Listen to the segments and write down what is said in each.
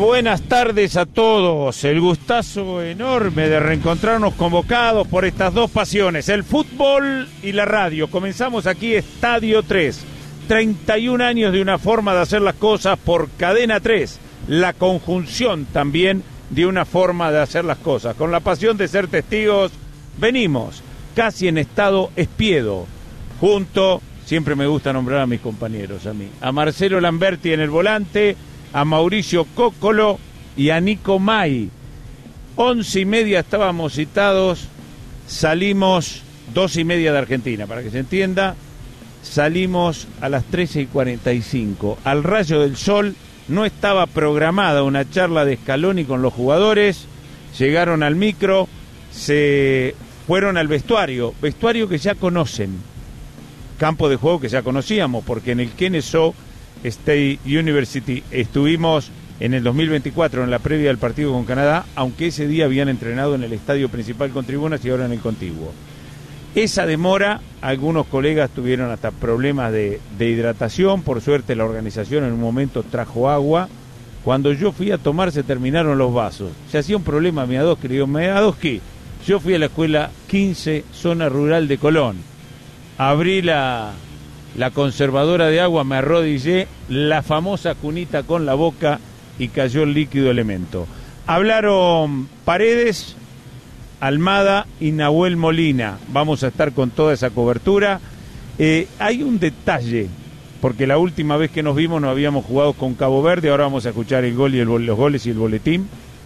buenas tardes a todos. El gustazo enorme de reencontrarnos convocados por estas dos pasiones, el fútbol y la radio. Comenzamos aquí Estadio 3, 31 años de una forma de hacer las cosas por Cadena 3, la conjunción también de una forma de hacer las cosas. Con la pasión de ser testigos, venimos casi en estado espiedo, junto, siempre me gusta nombrar a mis compañeros, a Marcelo Lamberti en el volante, a Mauricio Cóccolo y a Nico May. 11:30 estábamos citados, salimos 2:30 de Argentina, para que se entienda, salimos a las 13:45. Al rayo del sol. No estaba programada una charla de Scaloni con los jugadores, llegaron al micro, se fueron al vestuario que ya conocen, campo de juego que ya conocíamos, porque en el Kennesaw State University estuvimos en el 2024, en la previa del partido con Canadá, aunque ese día habían entrenado en el estadio principal con tribunas y ahora en el contiguo. Esa demora, algunos colegas tuvieron hasta problemas de hidratación, por suerte la organización en un momento trajo agua. Cuando yo fui a tomar se terminaron los vasos, se hacía un problema, Miadoski, le digo, ¿Miadoski? Yo fui a la escuela 15, zona rural de Colón, abrí la conservadora de agua, me arrodillé, la famosa cunita con la boca y cayó el líquido elemento. Hablaron Paredes, Almada y Nahuel Molina. Vamos a estar con toda esa cobertura. Hay un detalle, porque la última vez que nos vimos no habíamos jugado con Cabo Verde, ahora vamos a escuchar el gol y los goles y el boletín.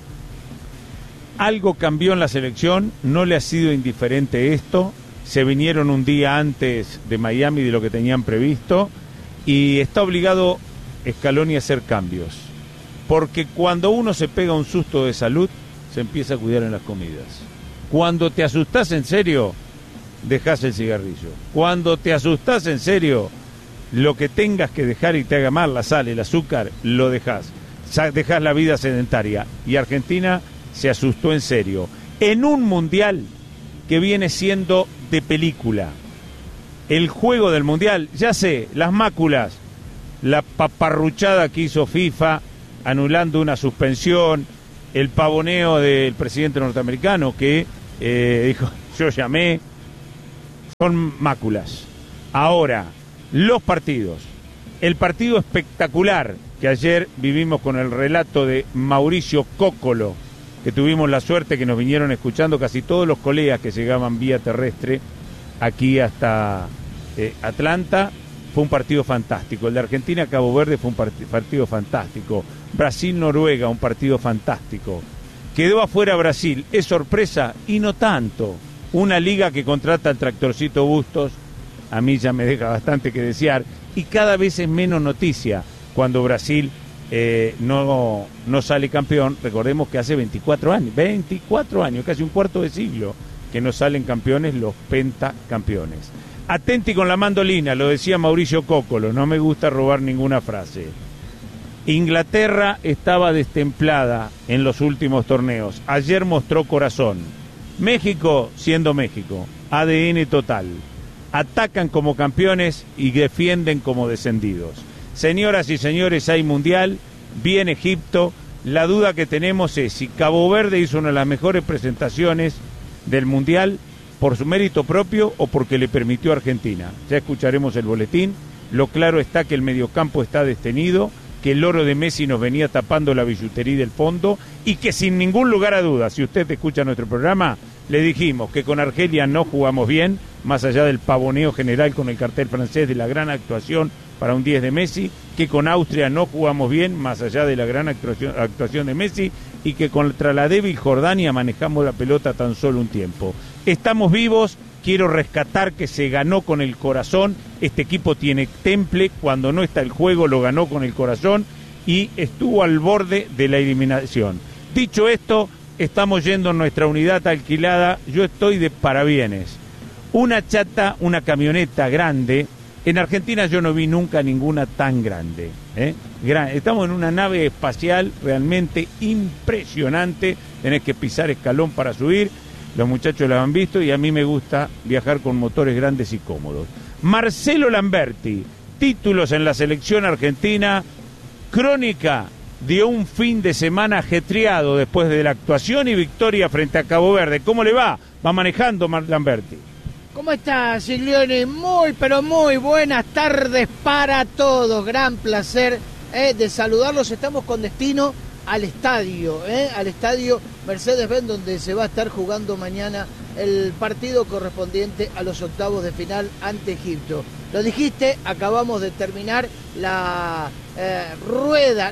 Algo cambió en la selección, no le ha sido indiferente esto, se vinieron un día antes de Miami de lo que tenían previsto y está obligado Scaloni a hacer cambios, porque cuando uno se pega un susto de salud, se empieza a cuidar en las comidas. Cuando te asustás en serio, dejás el cigarrillo. Cuando te asustás en serio, lo que tengas que dejar y te haga mal, la sal, el azúcar, lo dejás. Dejás la vida sedentaria. Y Argentina se asustó en serio. En un mundial que viene siendo de película. El juego del mundial, ya sé, las máculas, la paparruchada que hizo FIFA, anulando una suspensión, el pavoneo del presidente norteamericano que dijo, yo llamé, son máculas. Ahora, los partidos. El partido espectacular que ayer vivimos con el relato de Mauricio Cóccolo, que tuvimos la suerte que nos vinieron escuchando casi todos los colegas que llegaban vía terrestre aquí hasta Atlanta. Fue un partido fantástico. El de Argentina-Cabo Verde fue un partido fantástico. Brasil-Noruega, un partido fantástico. Quedó afuera Brasil. ¿Es sorpresa? Y no tanto. Una liga que contrata al Tractorcito Bustos, a mí ya me deja bastante que desear, y cada vez es menos noticia cuando Brasil no sale campeón. Recordemos que hace 24 años, casi un cuarto de siglo, que no salen campeones los pentacampeones. Atenti con la mandolina, lo decía Mauricio Cóccolo, no me gusta robar ninguna frase. Inglaterra estaba destemplada en los últimos torneos, ayer mostró corazón. México, siendo México, ADN total. Atacan como campeones y defienden como descendidos. Señoras y señores, hay mundial, viene Egipto. La duda que tenemos es si Cabo Verde hizo una de las mejores presentaciones del mundial por su mérito propio o porque le permitió a Argentina. Ya escucharemos el boletín. Lo claro está que el mediocampo está destenido, que el oro de Messi nos venía tapando la billutería del fondo y que sin ningún lugar a dudas, si usted escucha nuestro programa, le dijimos que con Argelia no jugamos bien, más allá del pavoneo general con el cartel francés de la gran actuación para un 10 de Messi, que con Austria no jugamos bien, más allá de la gran actuación de Messi, y que contra la débil Jordania manejamos la pelota tan solo un tiempo. Estamos vivos, quiero rescatar que se ganó con el corazón, este equipo tiene temple, cuando no está el juego lo ganó con el corazón y estuvo al borde de la eliminación. Dicho esto, estamos yendo en nuestra unidad alquilada, yo estoy de parabienes. Una chata, una camioneta grande. En Argentina yo no vi nunca ninguna tan grande. Estamos en una nave espacial realmente impresionante. Tenés que pisar escalón para subir. Los muchachos la han visto y a mí me gusta viajar con motores grandes y cómodos. Marcelo Lamberti, títulos en la selección argentina, crónica dio un fin de semana ajetreado después de la actuación y victoria frente a Cabo Verde. ¿Cómo le va? Va manejando Marc Lamberti. ¿Cómo estás, Siglioni? Muy, pero muy buenas tardes para todos. Gran placer de saludarlos. Estamos con destino al estadio Mercedes-Benz, donde se va a estar jugando mañana el partido correspondiente a los octavos de final ante Egipto. Lo dijiste, acabamos de terminar la rueda.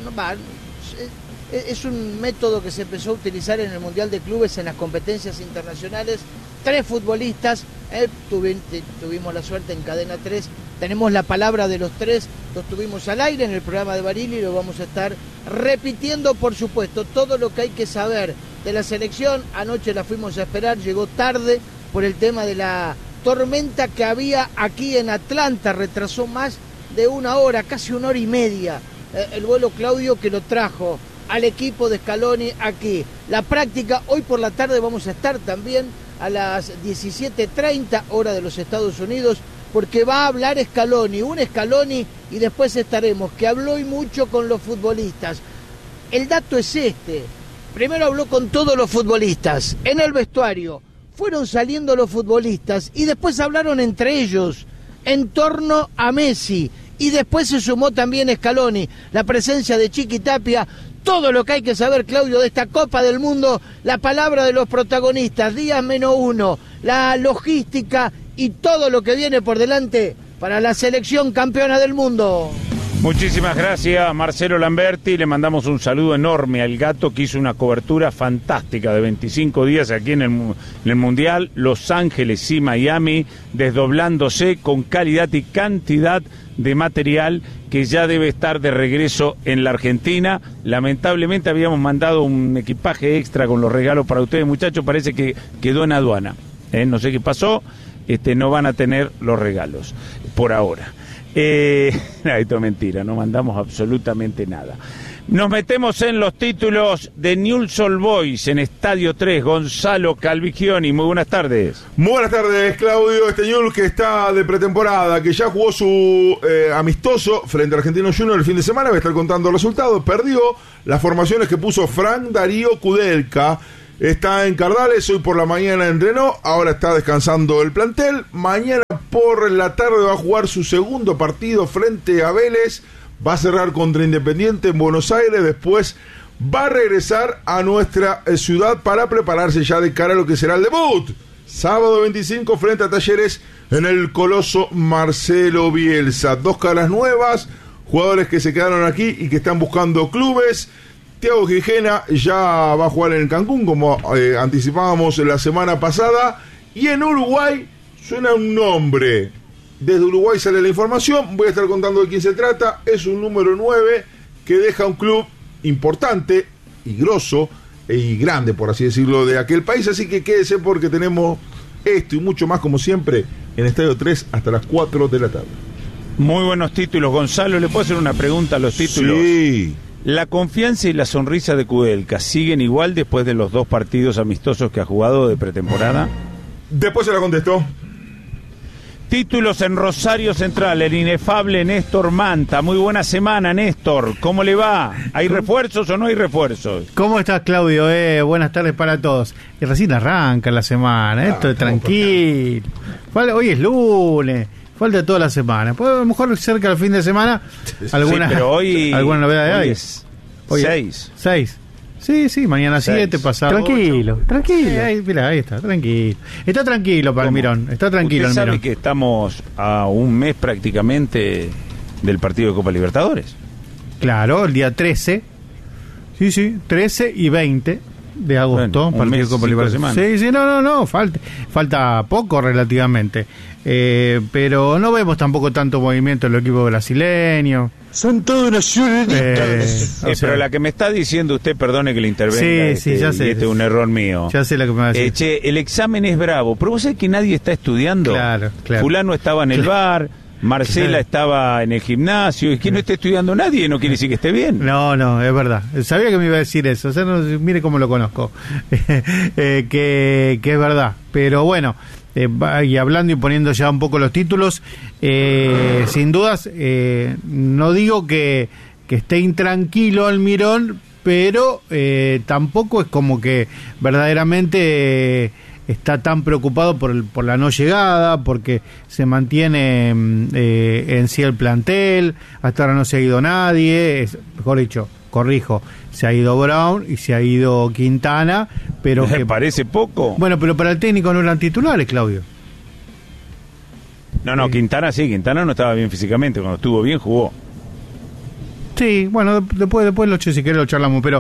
Es un método que se empezó a utilizar en el Mundial de Clubes en las competencias internacionales. 3 futbolistas, tuvimos la suerte en Cadena 3, tenemos la palabra de los 3, los tuvimos al aire en el programa de Barili y lo vamos a estar repitiendo, por supuesto, todo lo que hay que saber de la selección. Anoche la fuimos a esperar, llegó tarde por el tema de la tormenta que había aquí en Atlanta, retrasó más de 1 hora, casi 1 hora y media, el vuelo Claudio que lo trajo al equipo de Scaloni aquí. La práctica, hoy por la tarde vamos a estar también a las 17:30 hora de los Estados Unidos, porque va a hablar Scaloni, y después estaremos, que habló y mucho con los futbolistas. El dato es este: primero habló con todos los futbolistas, en el vestuario, fueron saliendo los futbolistas y después hablaron entre ellos en torno a Messi, y después se sumó también Scaloni, la presencia de Chiqui Tapia. Todo lo que hay que saber, Claudio, de esta Copa del Mundo, la palabra de los protagonistas, días -1, la logística y todo lo que viene por delante para la selección campeona del mundo. Muchísimas gracias, Marcelo Lamberti. Le mandamos un saludo enorme al Gato, que hizo una cobertura fantástica de 25 días aquí en el Mundial. Los Ángeles y Miami, desdoblándose con calidad y cantidad de material que ya debe estar de regreso en la Argentina. Lamentablemente habíamos mandado un equipaje extra con los regalos para ustedes, muchachos. Parece que quedó en aduana. No sé qué pasó. No van a tener los regalos por ahora. Esto es mentira, no mandamos absolutamente nada. Nos metemos en los títulos de Newell's Old Boys en Estadio 3. Gonzalo Calvigioni, muy buenas tardes. Muy buenas tardes, Claudio. Newell's que está de pretemporada, que ya jugó su amistoso frente a Argentinos Juniors el fin de semana, va a estar contando los resultados. Perdió las formaciones que puso Frank Darío Kudelka. Está en Cardales, hoy por la mañana entrenó, ahora está descansando el plantel. Mañana por la tarde va a jugar su segundo partido frente a Vélez. Va a cerrar contra Independiente en Buenos Aires. Después va a regresar a nuestra ciudad para prepararse ya de cara a lo que será el debut. Sábado 25 frente a Talleres en el Coloso Marcelo Bielsa. 2 caras nuevas, jugadores que se quedaron aquí y que están buscando clubes. Thiago Gijena ya va a jugar en Cancún, como anticipábamos la semana pasada. Y en Uruguay suena un nombre. Desde Uruguay sale la información, voy a estar contando de quién se trata. Es un número 9 que deja un club importante y grosso y grande, por así decirlo, de aquel país. Así que quédese porque tenemos esto y mucho más, como siempre, en Estadio 3 hasta las 4 de la tarde. Muy buenos títulos, Gonzalo. ¿Le puedo hacer una pregunta a los títulos? Sí. ¿La confianza y la sonrisa de Kudelka siguen igual después de los 2 partidos amistosos que ha jugado de pretemporada? Después se la contestó. Títulos en Rosario Central, el inefable Néstor Manta. Muy buena semana, Néstor. ¿Cómo le va? ¿Hay refuerzos o no hay refuerzos? ¿Cómo estás, Claudio? Buenas tardes para todos. Y recién arranca la semana, esto es tranquilo. Hoy es lunes. Falta toda la semana. Pues a lo mejor cerca del fin de semana alguna, sí, pero hoy, alguna novedad de hoy. Hoy es 6. Sí, mañana 7, pasado. Tranquilo. Mirá, ahí está, tranquilo. Está tranquilo, Palmirón. Está tranquilo, ¿Usted sabe que estamos a un mes prácticamente del partido de Copa Libertadores? Claro, el día 13. Sí, 13 y 20 de agosto, bueno, partido de Copa Libertadores. Sí, no, falta poco relativamente. Pero no vemos tampoco tanto movimiento en el equipo brasileño. Son todos unos churritos. Pero la que me está diciendo usted, perdone que le intervenga, sí, ya sé. Y este es un error mío. Ya sé lo que me va a decir. El examen es bravo, pero vos sabés que nadie está estudiando. Claro. Fulano estaba en el bar, Marcela estaba en el gimnasio, y que no esté estudiando nadie no quiere decir que esté bien. No, es verdad. Sabía que me iba a decir eso. O sea, mire cómo lo conozco. Que es verdad. Pero bueno, y hablando y poniendo ya un poco los títulos, sin dudas, no digo que que esté intranquilo Almirón, pero tampoco es como que verdaderamente está tan preocupado por la no llegada, porque se mantiene en sí el plantel, hasta ahora no se ha ido nadie, mejor dicho, corrijo, se ha ido Brown y se ha ido Quintana, pero ¿Me parece poco? Bueno, pero para el técnico no eran titulares, Claudio. No, Quintana sí, Quintana no estaba bien físicamente, cuando estuvo bien jugó. Sí, bueno, después si querés lo charlamos, pero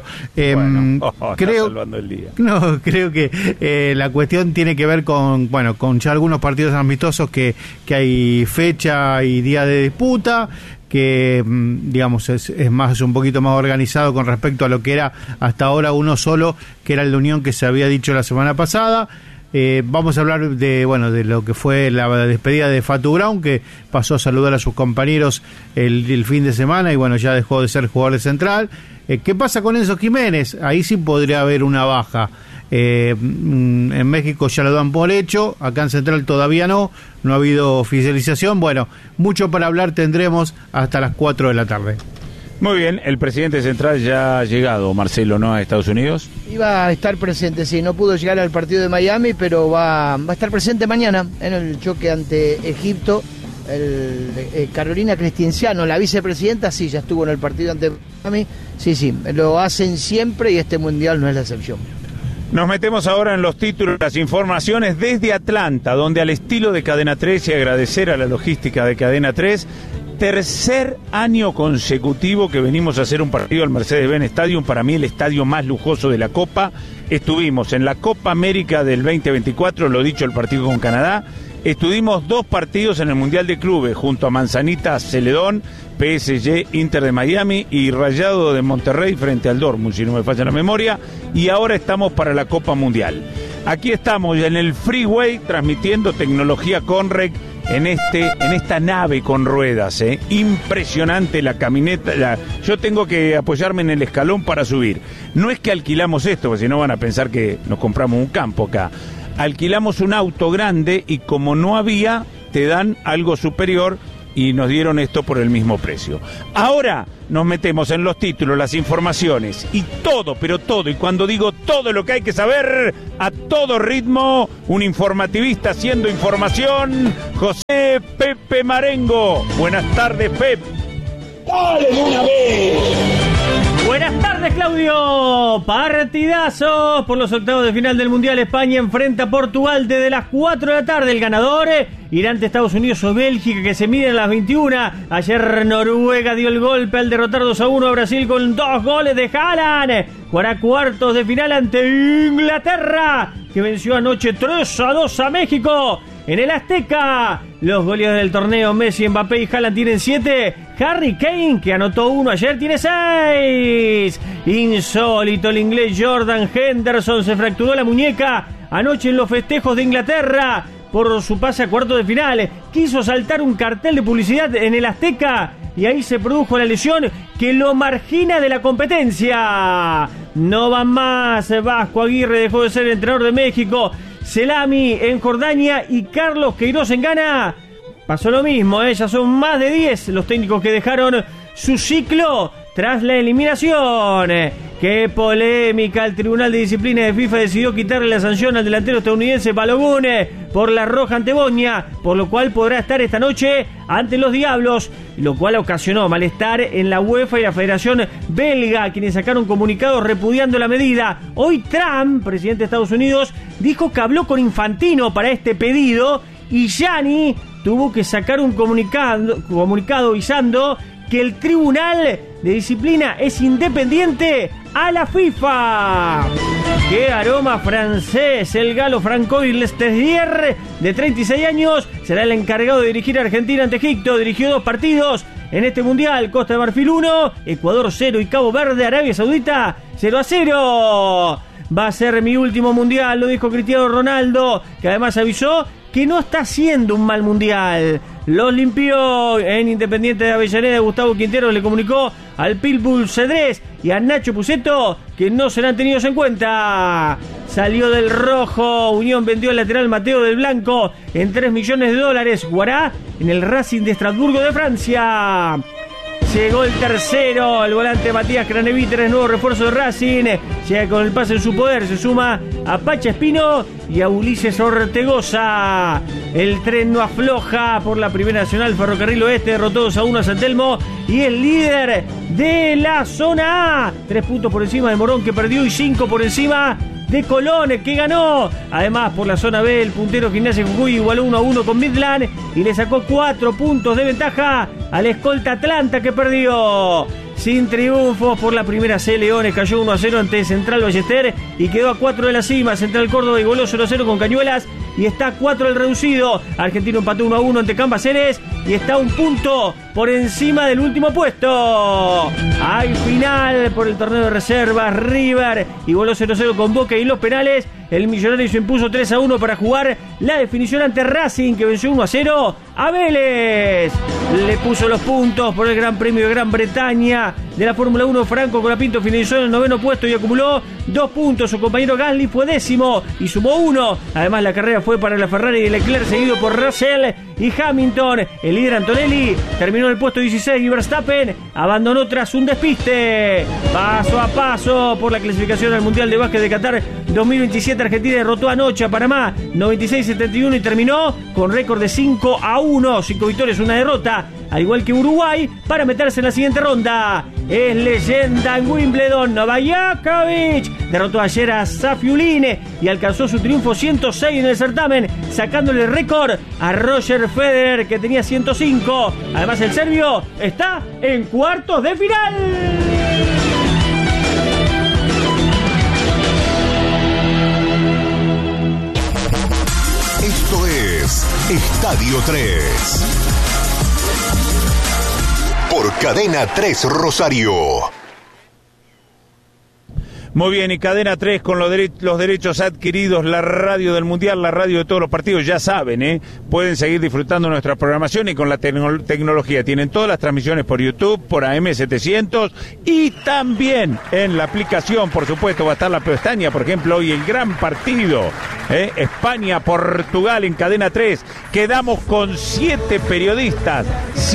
creo, salvando el día. No, creo que la cuestión tiene que ver con ya algunos partidos amistosos que hay fecha y día de disputa, que digamos es un poquito más organizado con respecto a lo que era hasta ahora uno solo, que era el de Unión, que se había dicho la semana pasada. Vamos a hablar de lo que fue la despedida de Fatu Brown, que pasó a saludar a sus compañeros el fin de semana y bueno, ya dejó de ser jugador de central. ¿Qué pasa con Enzo Jiménez? Ahí sí podría haber una baja. En México ya lo dan por hecho, acá en Central todavía no ha habido oficialización. Bueno, mucho para hablar tendremos hasta las 4 de la tarde. Muy bien, el presidente central ya ha llegado, Marcelo, ¿no?, a Estados Unidos. Iba a estar presente, sí, no pudo llegar al partido de Miami, pero va a estar presente mañana en el choque ante Egipto. Carolina Cristinziano, la vicepresidenta, sí, ya estuvo en el partido ante Miami. Sí, lo hacen siempre y este mundial no es la excepción. Nos metemos ahora en los títulos, las informaciones desde Atlanta, donde al estilo de Cadena 3 y agradecer a la logística de Cadena 3, tercer año consecutivo que venimos a hacer un partido al Mercedes-Benz Stadium, para mí el estadio más lujoso de la Copa. Estuvimos en la Copa América del 2024, lo dicho, el partido con Canadá. Estuvimos 2 partidos en el Mundial de Clubes, junto a Manzanita, Celedón, PSG, Inter de Miami y Rayado de Monterrey frente al Dortmund, si no me falla la memoria. Y ahora estamos para la Copa Mundial. Aquí estamos en el Freeway, transmitiendo tecnología Conrec en esta nave con ruedas, impresionante la camioneta. Yo tengo que apoyarme en el escalón para subir. No es que alquilamos esto, porque si no van a pensar que nos compramos un campo acá. Alquilamos un auto grande y como no había, te dan algo superior y nos dieron esto por el mismo precio. Ahora nos metemos en los títulos, las informaciones y todo, pero todo, y cuando digo todo lo que hay que saber, a todo ritmo, un informativista haciendo información, José Pepe Marengo. Buenas tardes, Pep. ¡Dale de una vez! Buenas tardes, Claudio. Partidazos por los octavos de final del Mundial. España enfrenta a Portugal desde las 4 de la tarde. El ganador irá ante Estados Unidos o Bélgica, que se miden a las 21. Ayer Noruega dio el golpe al derrotar 2-1 a Brasil con 2 goles de Haaland. Jugará cuartos de final ante Inglaterra, que venció anoche 3-2 a México. En el Azteca, los goleadores del torneo, Messi, Mbappé y Haaland, tienen 7. Harry Kane, que anotó 1 ayer, tiene 6. Insólito, el inglés Jordan Henderson se fracturó la muñeca anoche en los festejos de Inglaterra por su pase a cuartos de final. Quiso saltar un cartel de publicidad en el Azteca y ahí se produjo la lesión que lo margina de la competencia. No van más. Vasco Aguirre dejó de ser entrenador de México. Selami en Jordania y Carlos Queiroz en Ghana. Pasó lo mismo, ya son más de 10 los técnicos que dejaron su ciclo tras la eliminación. ¡Qué polémica! El Tribunal de Disciplina de FIFA decidió quitarle la sanción al delantero estadounidense Balogun por la roja ante Bosnia, por lo cual podrá estar esta noche ante los Diablos, lo cual ocasionó malestar en la UEFA y la Federación Belga, quienes sacaron comunicados repudiando la medida. Hoy Trump, presidente de Estados Unidos, dijo que habló con Infantino para este pedido y Gianni tuvo que sacar un comunicado avisando que el Tribunal de Disciplina es independiente a la FIFA. ¡Qué aroma francés! El galo Francois Lestadier, de 36 años, será el encargado de dirigir a Argentina ante Egipto. Dirigió 2 partidos en este Mundial. Costa de Marfil 1, Ecuador 0 y Cabo Verde, Arabia Saudita 0-0. Va a ser mi último Mundial, lo dijo Cristiano Ronaldo, que además avisó que no está haciendo un mal Mundial. Los limpió en Independiente de Avellaneda. Gustavo Quintero le comunicó al Pitbull Cedrés y a Nacho Puceto que no serán tenidos en cuenta. Salió del rojo. Unión vendió al lateral Mateo del Blanco en $3 millones. Jugará en el Racing de Estrasburgo de Francia. Llegó el tercero, el volante Matías Craneviter, es nuevo refuerzo de Racing. Llega con el pase en su poder, se suma a Pacha Espino y a Ulises Ortegoza. El tren no afloja por la Primera Nacional. Ferrocarril Oeste derrotó 2-1 a San Telmo y el líder de la zona A. 3 puntos por encima de Morón, que perdió, y 5 por encima de Colón, que ganó. Además, por la zona B, el puntero Gimnasia Jujuy igualó 1-1 con Midland y le sacó 4 puntos de ventaja al escolta Atlanta, que perdió. Sin triunfos por la Primera C, Leones cayó 1-0 ante Central Ballester y quedó a 4 de la cima. Central Córdoba igualó 0-0 con Cañuelas y está a 4 el reducido. Argentino empató 1-1 ante Cambaceres y está 1 punto por encima del último puesto. Hay final por el torneo de reservas. River igualó 0-0 con Boca y los penales. El Millonario se impuso 3-1 para jugar la definición ante Racing, que venció 1-0 a Vélez. Le puso los puntos por el Gran Premio de Gran Bretaña de la Fórmula 1. Franco Colapinto finalizó en el 9º puesto y acumuló 2 puntos. Su compañero Gasly fue 10º y sumó 1. Además, la carrera fue para la Ferrari de Leclerc, seguido por Russell y Hamilton. El líder Antonelli terminó en el puesto 16 y Verstappen abandonó tras un despiste. Paso a paso por la clasificación al Mundial de Básquet de Qatar 2027. Argentina derrotó anoche a Panamá 96-71 y terminó con récord de 5-1. 5 victorias, 1 derrota, al igual que Uruguay, para meterse en la siguiente ronda. Es leyenda en Wimbledon. Novak Djokovic derrotó ayer a Safiuline y alcanzó su triunfo 106 en el certamen, sacándole récord a Roger Federer, que tenía 105. Además, el serbio está en cuartos de final. Esto es Estadio 3 por Cadena 3 Rosario. Muy bien, y Cadena 3 con los derechos adquiridos, la radio del Mundial, la radio de todos los partidos, ya saben, pueden seguir disfrutando nuestra programación y con la tecnología. Tienen todas las transmisiones por YouTube, por AM700 y también en la aplicación, por supuesto, va a estar la pestaña, por ejemplo, hoy el gran partido, España-Portugal en Cadena 3. Quedamos con 7 periodistas,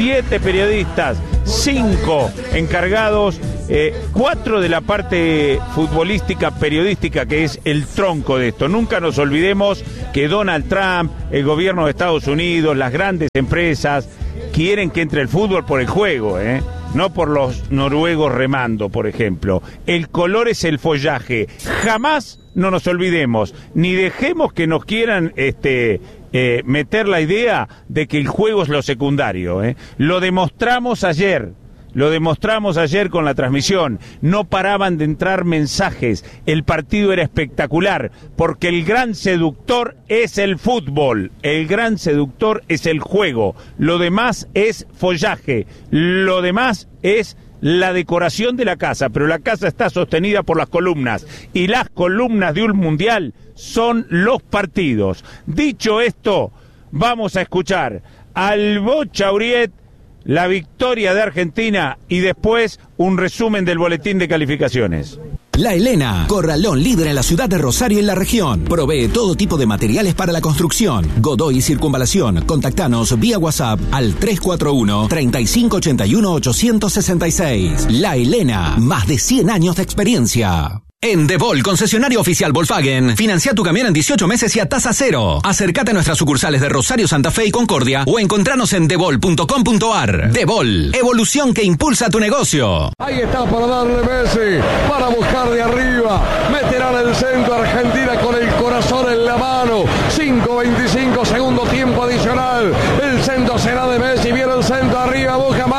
5 encargados, 4 de la parte futbolística, periodística, que es el tronco de esto. Nunca nos olvidemos que Donald Trump, el gobierno de Estados Unidos, las grandes empresas quieren que entre el fútbol por el juego, no por los noruegos remando, por ejemplo. El color es el follaje. Jamás no nos olvidemos, ni dejemos que nos quieran meter la idea de que el juego es lo secundario. Lo demostramos ayer con la transmisión. No paraban de entrar mensajes. El partido era espectacular, porque el gran seductor es el fútbol, el gran seductor es el juego. Lo demás es follaje, lo demás es la decoración de la casa, pero la casa está sostenida por las columnas, y las columnas de un mundial son los partidos. Dicho esto, vamos a escuchar al Bocha Uriet, la victoria de Argentina, y después un resumen del boletín de calificaciones. La Helena, corralón líder en la ciudad de Rosario y en la región. Provee todo tipo de materiales para la construcción. Godoy y Circunvalación. Contactanos vía WhatsApp al 341-3581-866. La Helena, más de 100 años de experiencia. En Debol, concesionario oficial Volkswagen, financia tu camión en 18 meses y a tasa cero. Acércate a nuestras sucursales de Rosario, Santa Fe y Concordia o encontranos en debol.com.ar. Debol, evolución que impulsa tu negocio. Ahí está para darle Messi, para buscar de arriba, meterá en el centro Argentina con el corazón en la mano. 5:25, segundo tiempo adicional. El centro será de Messi, viene el centro arriba, busca más.